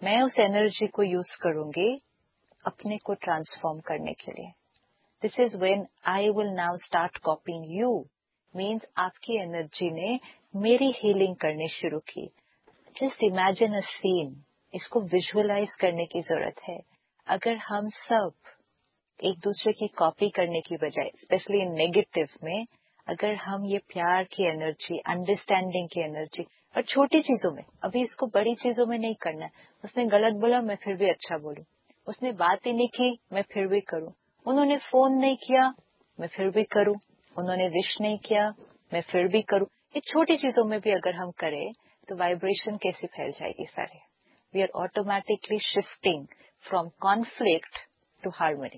मैं उस एनर्जी को यूज करूंगी अपने को ट्रांसफॉर्म करने के लिए। This is when I will now start कॉपिंग you, means आपकी एनर्जी ने मेरी हीलिंग करनी शुरू की। जस्ट इमेजिन अ सीन, इसको विजुअलाइज करने की जरूरत है। अगर हम सब एक दूसरे की कॉपी करने की बजाय, स्पेशली इन नेगेटिव में, अगर हम ये प्यार की एनर्जी, अंडरस्टैंडिंग की एनर्जी, और छोटी चीजों में, अभी इसको बड़ी चीजों में नहीं करना है। उसने गलत बोला, मैं फिर भी अच्छा बोलूं। उसने बात ही नहीं की, मैं फिर भी करूं। उन्होंने फोन नहीं किया, मैं फिर भी करूं। उन्होंने विश नहीं किया, मैं फिर भी करूं। ये छोटी चीजों में भी अगर हम करें तो वाइब्रेशन कैसे फैल जाएगी सारे। We are automatically shifting from conflict to harmony.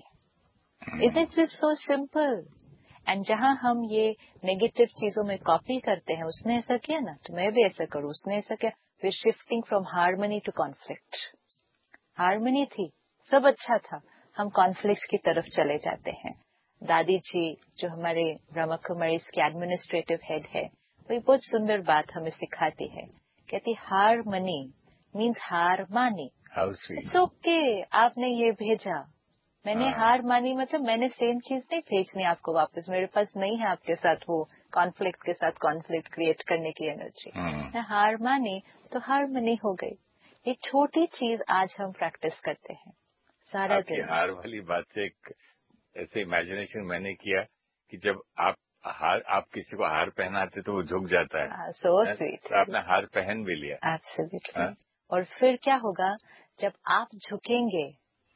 It is just so simple. And जहां हम ये नेगेटिव चीजों में कॉपी करते हैं, उसने ऐसा किया ना तो मैं भी ऐसा करूं, उसने ऐसा किया, we are shifting from harmony to conflict. Harmony थी, सब अच्छा था, हम कॉन्फ्लिक्ट की तरफ चले जाते हैं। दादी जी जो हमारे ब्रह्मा कुमारीज के एडमिनिस्ट्रेटिव हेड है, वही बहुत सुंदर बात हमें सिखाती है। कहती हार्मनी मीन्स हार मानी। इट्स ओके, आपने ये भेजा, मैंने हार मानी, मतलब मैंने सेम चीज नहीं भेजनी आपको वापस। मेरे पास नहीं है आपके साथ वो कॉन्फ्लिक्ट के साथ कॉन्फ्लिक्ट क्रिएट करने की एनर्जी। मैं हार मानी तो हार्मनी हो गई। ये छोटी चीज आज हम प्रैक्टिस करते हैं सारा दिन। हार वाली बात से एक ऐसे इमेजिनेशन मैंने किया कि जब आप किसी को हार पहनाते तो वो झुक जाता है। So sweet. तो आपने हार पहन भी लिया। एब्सोल्युटली। और फिर क्या होगा, जब आप झुकेंगे,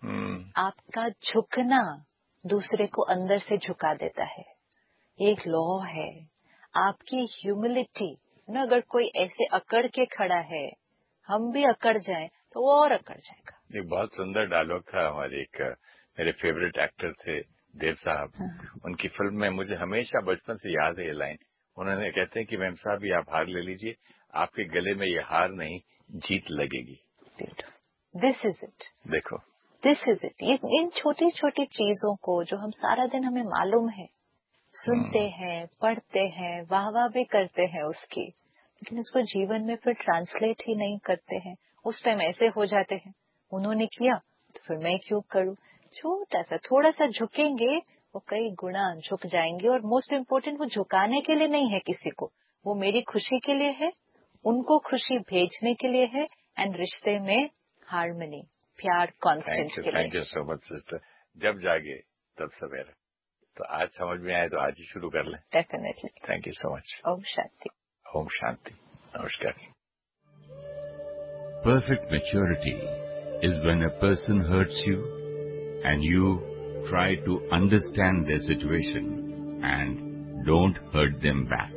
आपका झुकना दूसरे को अंदर से झुका देता है। ये एक लॉ है। आपकी ह्यूमिलिटी ना, अगर कोई ऐसे अकड़ के खड़ा है, हम भी अकड़ जाए तो वो और अकड़ जाएगा। ये बहुत सुंदर डायलॉग था। हमारे एक मेरे फेवरेट एक्टर थे देव साहब, उनकी फिल्म में मुझे हमेशा बचपन से याद है ये लाइन। उन्होंने कहते हैं कि मैम साहब ये आप हार ले लीजिए, आपके गले में ये हार नहीं जीत लगेगी। This is it. देखो दिस इज इट। इन छोटी छोटी चीजों को जो हम सारा दिन, हमें मालूम है, सुनते हैं, पढ़ते हैं, वाह भी करते हैं उसकी, लेकिन उसको जीवन में फिर ट्रांसलेट ही नहीं करते हैं। उस टाइम ऐसे हो जाते हैं, उन्होंने किया तो फिर मैं क्यों करूं। छोटा सा थोड़ा सा झुकेंगे, वो कई गुना झुक जाएंगे। और मोस्ट इम्पोर्टेंट, वो झुकाने के लिए नहीं है किसी को, वो मेरी खुशी के लिए है, उनको खुशी भेजने के लिए है। एंड रिश्ते में हार्मनी, प्यार कांस्टेंट के लिए। Thank you so much sister. जब जागे तब सवेरा। तो आज समझ में आए तो आज ही शुरू कर लें। Definitely. Thank you so much. Om Shanti. Om Shanti. नमस्कार। Perfect maturity is when a person hurts you and you try to understand their situation and don't hurt them back.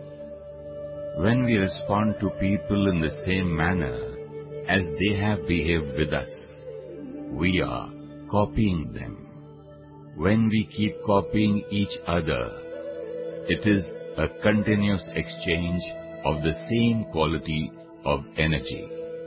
When we respond to people in the same manner as they have behaved with us, we are copying them. When we keep copying each other, it is a continuous exchange of the same quality of energy.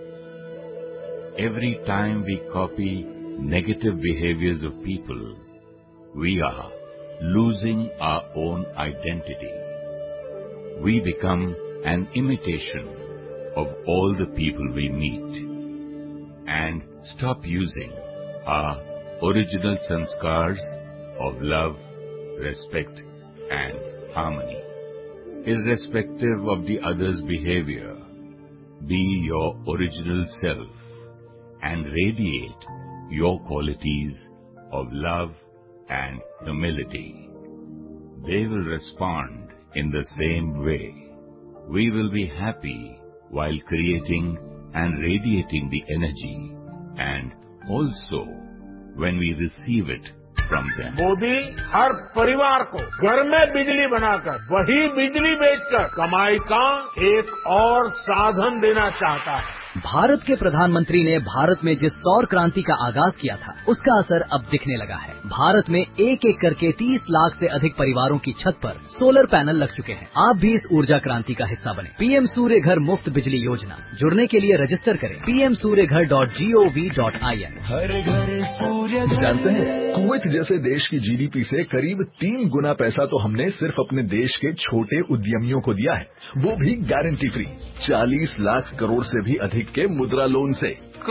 Every time we copy negative behaviors of people, we are losing our own identity. We become an imitation of all the people we meet and stop using our original sanskars of love, respect and harmony. Irrespective of the other's behavior, be your original self and radiate your qualities of love and humility. They will respond in the same way. We will be happy while creating and radiating the energy, and also when we receive it from them. Modi हर परिवार को घर में बिजली बनाकर वही बिजली बेचकर कमाई का एक और साधन देना चाहता है। भारत के प्रधानमंत्री ने भारत में जिस सौर क्रांति का आगाज किया था, उसका असर अब दिखने लगा है। भारत में एक एक करके 30 लाख से अधिक परिवारों की छत पर सोलर पैनल लग चुके हैं। आप भी इस ऊर्जा क्रांति का हिस्सा बने। पीएम सूर्य घर मुफ्त बिजली योजना, जुड़ने के लिए रजिस्टर करें pmsuryaghar.gov.in। हर घर सूर्य। जानते हैं, कुवैत जैसे देश की जीडीपी से करीब 3 गुना पैसा तो हमने सिर्फ अपने देश के छोटे उद्यमियों को दिया है, वो भी गारंटी फ्री। 40 लाख करोड़ से भी अधिक के मुद्रा लोन से।